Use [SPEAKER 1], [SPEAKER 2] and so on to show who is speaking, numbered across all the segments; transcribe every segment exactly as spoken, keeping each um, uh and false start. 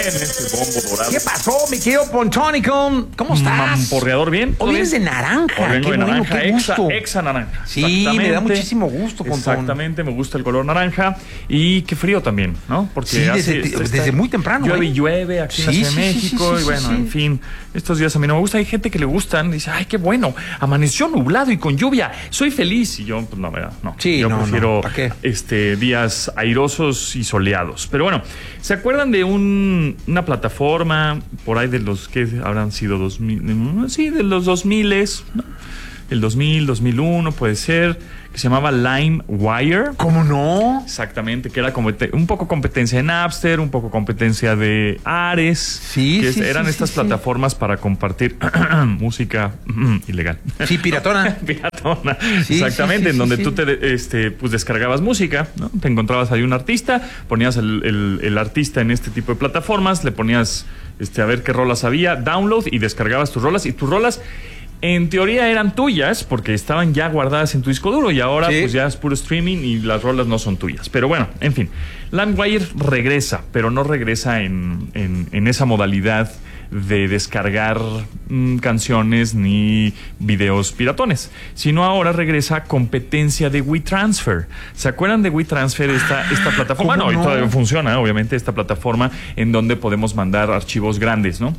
[SPEAKER 1] este bombo dorado.
[SPEAKER 2] ¿Qué pasó, mi querido Pontonico? ¿Cómo estás?
[SPEAKER 1] Mamporreador, bien.
[SPEAKER 2] Hoy vienes de naranja.
[SPEAKER 1] Hoy vengo
[SPEAKER 2] qué
[SPEAKER 1] de
[SPEAKER 2] bueno,
[SPEAKER 1] naranja,
[SPEAKER 2] qué
[SPEAKER 1] exa,
[SPEAKER 2] gusto.
[SPEAKER 1] exa naranja.
[SPEAKER 2] Sí, me da muchísimo gusto, Pontón.
[SPEAKER 1] Exactamente, me gusta el color naranja. Y qué frío también, ¿no? Porque
[SPEAKER 2] sí,
[SPEAKER 1] hace,
[SPEAKER 2] desde,
[SPEAKER 1] está,
[SPEAKER 2] desde muy temprano.
[SPEAKER 1] Llueve y
[SPEAKER 2] ¿eh?
[SPEAKER 1] llueve aquí en la
[SPEAKER 2] sí,
[SPEAKER 1] Ciudad de
[SPEAKER 2] sí,
[SPEAKER 1] México.
[SPEAKER 2] Sí, sí,
[SPEAKER 1] y bueno,
[SPEAKER 2] sí, sí.
[SPEAKER 1] en fin, estos días a mí no me gusta. Hay gente que le gustan. Dice, ay, qué bueno. Amaneció nublado y con lluvia. Soy feliz. Y yo, pues no, verdad, no.
[SPEAKER 2] Sí,
[SPEAKER 1] yo
[SPEAKER 2] no,
[SPEAKER 1] prefiero
[SPEAKER 2] no, ¿para qué?
[SPEAKER 1] este, días airosos y soleados. Pero bueno, ¿se acuerdan de un, una plataforma por ahí de los que habrán sido dos mil? Sí, de los dos miles, ¿no? El dos mil, dos mil uno puede ser, que se llamaba LimeWire.
[SPEAKER 2] ¿Cómo no?
[SPEAKER 1] Exactamente, que era competen- un poco competencia de Napster, un poco competencia de Ares.
[SPEAKER 2] Sí,
[SPEAKER 1] que
[SPEAKER 2] sí,
[SPEAKER 1] eran
[SPEAKER 2] sí,
[SPEAKER 1] estas
[SPEAKER 2] sí,
[SPEAKER 1] plataformas sí. para compartir música ilegal.
[SPEAKER 2] Sí, piratona.
[SPEAKER 1] Piratona.
[SPEAKER 2] Sí,
[SPEAKER 1] Exactamente,
[SPEAKER 2] sí, sí,
[SPEAKER 1] en donde
[SPEAKER 2] sí,
[SPEAKER 1] tú
[SPEAKER 2] sí.
[SPEAKER 1] te este, pues descargabas música, ¿no? Te encontrabas ahí un artista, ponías el, el, el artista en este tipo de plataformas, le ponías este, a ver qué rolas había, download y descargabas tus rolas, y tus rolas en teoría eran tuyas porque estaban ya guardadas en tu disco duro, y ahora
[SPEAKER 2] Sí.
[SPEAKER 1] pues ya es puro streaming y las rolas no son tuyas. Pero bueno, en fin, LimeWire regresa, pero no regresa en, en, en esa modalidad de descargar mmm, canciones ni videos piratones, sino ahora regresa a competencia de WeTransfer. ¿Se acuerdan de WeTransfer, esta, esta plataforma? No,
[SPEAKER 2] no?
[SPEAKER 1] y todavía funciona, obviamente, esta plataforma en donde podemos mandar archivos grandes, ¿no?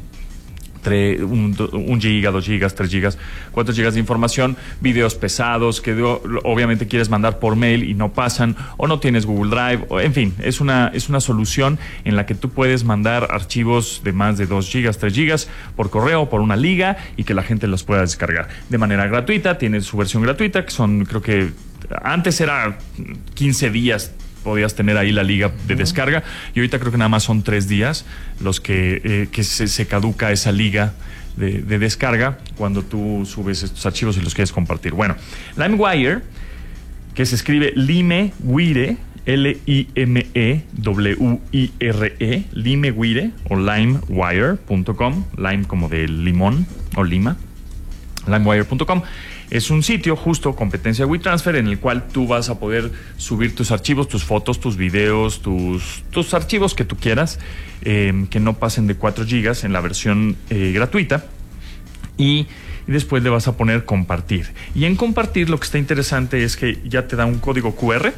[SPEAKER 1] Un, un giga, dos gigas, tres gigas, cuatro gigas de información, videos pesados que do, obviamente quieres mandar por mail y no pasan, o no tienes Google Drive, o, en fin, es una, es una solución en la que tú puedes mandar archivos de más de dos gigas, tres gigas por correo, por una liga, y que la gente los pueda descargar de manera gratuita. Tiene su versión gratuita, que son, creo que antes era quince días podías tener ahí la liga de descarga, y ahorita creo que nada más son tres días los que, eh, que se, se caduca esa liga de, de descarga cuando tú subes estos archivos y los quieres compartir. Bueno, LimeWire, que se escribe LimeWire, L I M E W I R E, LimeWire o limewire punto com, lime como de limón o lima, limewire punto com. Es un sitio, justo, competencia de WeTransfer, en el cual tú vas a poder subir tus archivos, tus fotos, tus videos, tus, tus archivos que tú quieras, eh, que no pasen de cuatro gigas en la versión eh, gratuita. Y, y después le vas a poner compartir. Y en compartir lo que está interesante es que ya te da un código cu erre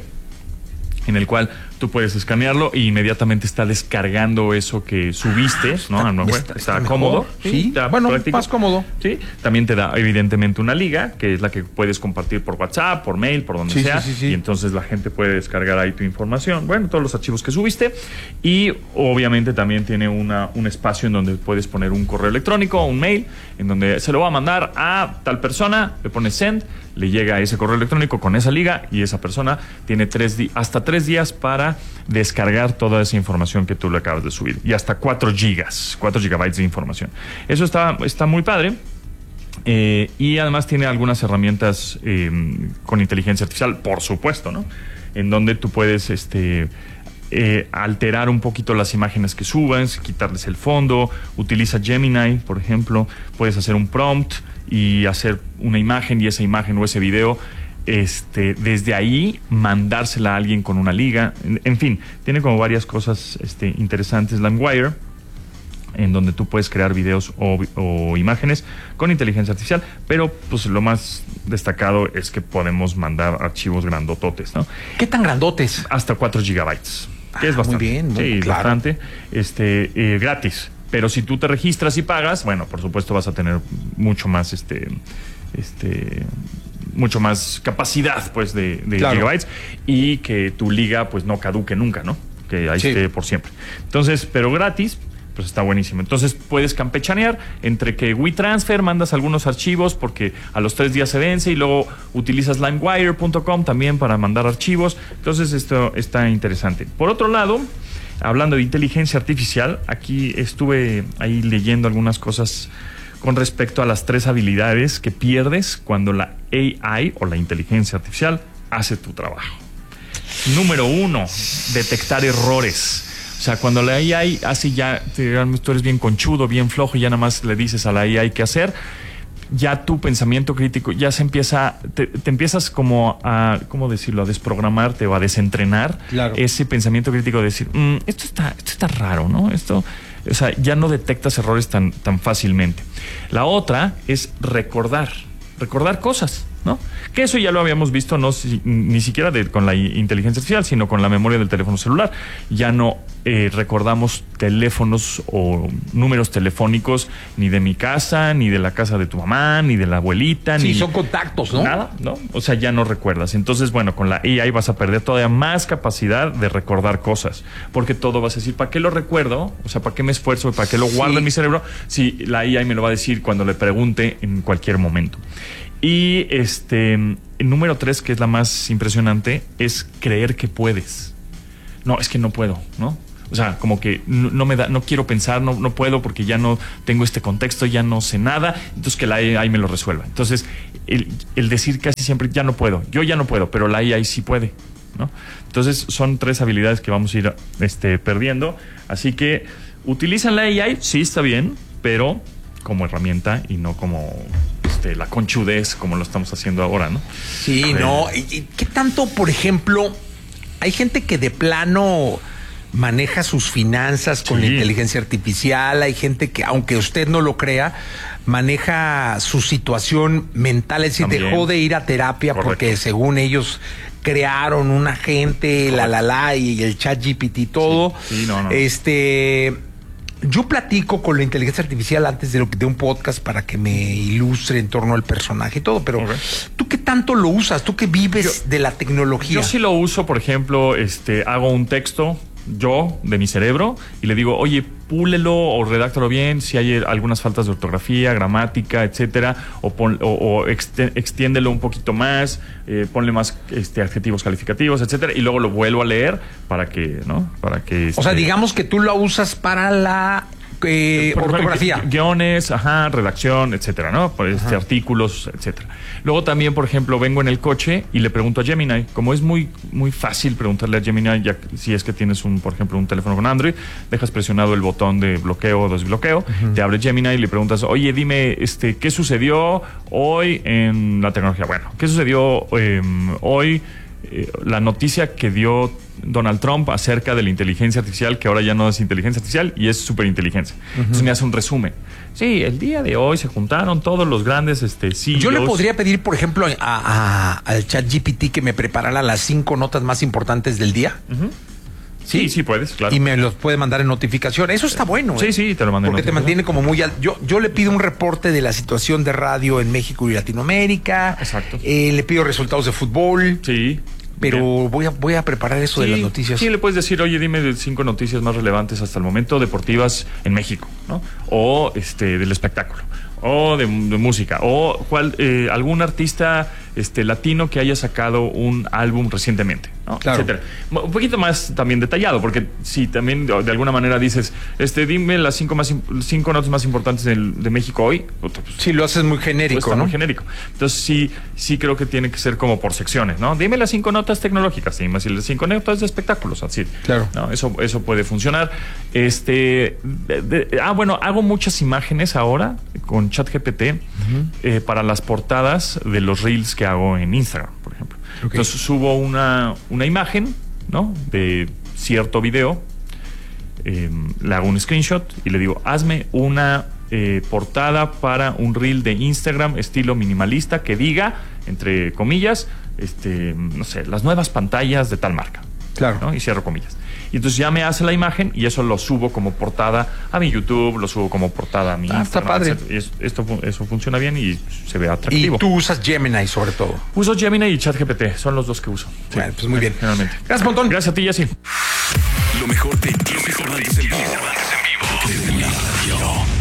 [SPEAKER 1] en el cual tú puedes escanearlo y inmediatamente está descargando eso que subiste, ¿no?
[SPEAKER 2] Está,
[SPEAKER 1] No,
[SPEAKER 2] está,
[SPEAKER 1] está,
[SPEAKER 2] está
[SPEAKER 1] cómodo.
[SPEAKER 2] Sí,
[SPEAKER 1] está
[SPEAKER 2] bueno,
[SPEAKER 1] práctico.
[SPEAKER 2] más cómodo.
[SPEAKER 1] Sí, también te da evidentemente una liga, que es la que puedes compartir por WhatsApp, por mail, por donde
[SPEAKER 2] Sí,
[SPEAKER 1] sea,
[SPEAKER 2] sí, sí, sí.
[SPEAKER 1] y entonces la gente puede descargar ahí tu información, bueno, todos los archivos que subiste, y obviamente también tiene una, un espacio en donde puedes poner un correo electrónico o un mail, en donde se lo va a mandar a tal persona, le pones send, le llega ese correo electrónico con esa liga, y esa persona tiene tres di- hasta tres días para descargar toda esa información que tú le acabas de subir, y hasta cuatro gigas, cuatro gigabytes de información. Eso está, está muy padre. Eh, y además tiene algunas herramientas eh, con inteligencia artificial, por supuesto, ¿no? En donde tú puedes este, eh, alterar un poquito las imágenes que subas, quitarles el fondo. Utiliza Gemini, por ejemplo. Puedes hacer un prompt y hacer una imagen, y esa imagen o ese video, este, desde ahí mandársela a alguien con una liga. En, en fin, tiene como varias cosas este, interesantes LimeWire, en donde tú puedes crear videos o, o imágenes con inteligencia artificial, pero pues lo más destacado es que podemos mandar archivos grandototes, ¿no?
[SPEAKER 2] ¿Qué tan grandotes?
[SPEAKER 1] Hasta cuatro gigabytes, que
[SPEAKER 2] Ah,
[SPEAKER 1] es bastante.
[SPEAKER 2] muy bien, muy
[SPEAKER 1] sí,
[SPEAKER 2] claro.
[SPEAKER 1] bastante, este, eh, gratis. Pero si tú te registras y pagas, bueno, por supuesto vas a tener mucho más, este, este, mucho más capacidad, pues, de, de
[SPEAKER 2] Claro.
[SPEAKER 1] gigabytes, y que tu liga, pues, no caduque nunca, ¿no? Que ahí
[SPEAKER 2] Sí.
[SPEAKER 1] esté por siempre. Entonces, pero gratis, pues está buenísimo. Entonces puedes campechanear entre que WeTransfer mandas algunos archivos porque a los tres días se vence, y luego utilizas limewire punto com también para mandar archivos. Entonces esto está interesante. Por otro lado, hablando de inteligencia artificial, aquí estuve ahí leyendo algunas cosas con respecto a las tres habilidades que pierdes cuando la A I o la inteligencia artificial hace tu trabajo. Número uno, detectar errores. O sea, cuando la A I hace ya, tú eres bien conchudo, bien flojo, y ya nada más le dices a la A I qué hacer, ya tu pensamiento crítico ya se empieza, te, te empiezas como a, ¿cómo decirlo?, a desprogramarte o a desentrenar.
[SPEAKER 2] Claro.
[SPEAKER 1] Ese pensamiento crítico de decir, mmm, esto está, esto está raro, ¿no? Esto, O sea, ya no detectas errores tan, tan fácilmente. La otra es recordar, recordar cosas, ¿no? Que eso ya lo habíamos visto, no si, ni siquiera de, con la inteligencia artificial, sino con la memoria del teléfono celular. Ya no eh, recordamos teléfonos o números telefónicos ni de mi casa, ni de la casa de tu mamá, ni de la abuelita.
[SPEAKER 2] Sí,
[SPEAKER 1] ni
[SPEAKER 2] son contactos, ¿no?
[SPEAKER 1] Nada, ¿no? O sea, ya no recuerdas. Entonces, bueno, con la A I vas a perder todavía más capacidad de recordar cosas, porque todo vas a decir, ¿para qué lo recuerdo? O sea, ¿para qué me esfuerzo? ¿Para qué lo guardo
[SPEAKER 2] Sí.
[SPEAKER 1] en mi cerebro? Si la A I me lo va a decir cuando le pregunte en cualquier momento. Y este, el número tres, que es la más impresionante, es creer que puedes. No, es que no puedo, ¿no? O sea, como que no, no me da, no quiero pensar, no, no puedo porque ya no tengo este contexto, ya no sé nada, entonces que la A I me lo resuelva. Entonces, el, el decir casi siempre ya no puedo, yo ya no puedo, pero la A I sí puede, ¿no? Entonces, son tres habilidades que vamos a ir este, perdiendo. Así que, ¿utilizan la A I? Sí, está bien, pero como herramienta y no como este, la conchudez como lo estamos haciendo ahora, ¿no?
[SPEAKER 2] Sí,
[SPEAKER 1] Eh,
[SPEAKER 2] no. ¿Y, y qué tanto, por ejemplo, hay gente que de plano maneja sus finanzas con
[SPEAKER 1] Sí.
[SPEAKER 2] la inteligencia artificial? Hay gente que, aunque usted no lo crea, maneja su situación mental, es decir,
[SPEAKER 1] También.
[SPEAKER 2] dejó de ir a terapia.
[SPEAKER 1] Correcto.
[SPEAKER 2] Porque según ellos crearon un agente, la la la, y el chat G P T y todo.
[SPEAKER 1] Sí, sí, no, no.
[SPEAKER 2] Este, yo platico con la inteligencia artificial antes de, lo, de un podcast para que me ilustre en torno al personaje y todo, pero
[SPEAKER 1] Ok.
[SPEAKER 2] ¿tú qué tanto lo usas? ¿Tú que vives
[SPEAKER 1] Yo-
[SPEAKER 2] de la tecnología?
[SPEAKER 1] Yo sí lo uso, por ejemplo, este, hago un texto yo de mi cerebro y le digo, oye, púlelo o redáctalo bien si hay algunas faltas de ortografía, gramática, etcétera, o, pon, o, o exte- extiéndelo un poquito más, eh, ponle más este, adjetivos calificativos, etcétera, y luego lo vuelvo a leer para que, ¿no? Para que.
[SPEAKER 2] O sea,
[SPEAKER 1] este,
[SPEAKER 2] digamos que tú lo usas para la eh,
[SPEAKER 1] por ejemplo,
[SPEAKER 2] ortografía.
[SPEAKER 1] gui- guiones, ajá, redacción, etcétera, ¿no? Por este, artículos, etcétera. Luego también, por ejemplo, vengo en el coche y le pregunto a Gemini, como es muy, muy fácil preguntarle a Gemini, ya que- si es que tienes un, por ejemplo, un teléfono con Android, dejas presionado el botón de bloqueo o desbloqueo, te abre Gemini y le preguntas, oye, dime, este, ¿qué sucedió hoy en la tecnología? Bueno, ¿qué sucedió eh, hoy? Eh, la noticia que dio Donald Trump acerca de la inteligencia artificial, que ahora ya no es inteligencia artificial y es superinteligencia. Uh-huh. Entonces me hace un resumen. Sí, el día de hoy se juntaron todos los grandes este, C E Os.
[SPEAKER 2] Yo le podría pedir, por ejemplo, a, a- al chat G P T que me preparara las cinco notas más importantes del día.
[SPEAKER 1] Uh-huh. Sí, sí, sí puedes, claro.
[SPEAKER 2] Y me los puede mandar en notificación. Eso está bueno.
[SPEAKER 1] Sí,
[SPEAKER 2] ¿eh?
[SPEAKER 1] sí, te lo mando en
[SPEAKER 2] Porque te mantiene como muy alto. Yo, yo le pido un reporte de la situación de radio en México y Latinoamérica.
[SPEAKER 1] Exacto.
[SPEAKER 2] Eh, le pido resultados de fútbol.
[SPEAKER 1] Sí.
[SPEAKER 2] Pero
[SPEAKER 1] bien.
[SPEAKER 2] voy a, voy a preparar eso
[SPEAKER 1] Sí,
[SPEAKER 2] de las noticias.
[SPEAKER 1] Sí, le puedes decir, oye, dime de cinco noticias más relevantes hasta el momento deportivas en México, ¿no? O este del espectáculo, o de, de música, o cuál, eh, algún artista este, latino que haya sacado un álbum recientemente, ¿no?
[SPEAKER 2] Claro.
[SPEAKER 1] Etcétera. Un poquito más también detallado, porque si también de, de alguna manera dices, este, dime las cinco más cinco notas más importantes del, de México hoy, pues,
[SPEAKER 2] Sí, lo haces muy genérico,
[SPEAKER 1] pues está
[SPEAKER 2] ¿no?
[SPEAKER 1] muy genérico. Entonces sí, sí creo que tiene que ser como por secciones, ¿no? Dime las cinco notas tecnológicas, dime las cinco notas de espectáculos, así.
[SPEAKER 2] Claro.
[SPEAKER 1] ¿No? Eso, eso puede funcionar. Este, de- de- ah, bueno, hago muchas imágenes ahora con ChatGPT uh-huh. eh, para las portadas de los reels que hago en Instagram, por ejemplo. Okay. Entonces subo una, una imagen, ¿no? De cierto video, eh, le hago un screenshot y le digo, hazme una eh, portada para un reel de Instagram estilo minimalista que diga, entre comillas, este, no sé, las nuevas pantallas de tal marca.
[SPEAKER 2] Claro.
[SPEAKER 1] ¿No? Y cierro comillas. Y entonces ya me hace la imagen y eso lo subo como portada a mi YouTube, lo subo como portada a mi
[SPEAKER 2] ah,
[SPEAKER 1] Instagram.
[SPEAKER 2] Está padre.
[SPEAKER 1] Y es, esto, eso funciona bien y se ve atractivo.
[SPEAKER 2] Y tú usas Gemini sobre todo.
[SPEAKER 1] Uso Gemini y ChatGPT, son los dos que uso.
[SPEAKER 2] Bueno, pues muy bien.
[SPEAKER 1] Generalmente.
[SPEAKER 2] Gracias, Pontón.
[SPEAKER 1] Gracias a ti, Jessy.
[SPEAKER 3] Lo mejor de Jessy Cervantes en vivo. Desde la radio.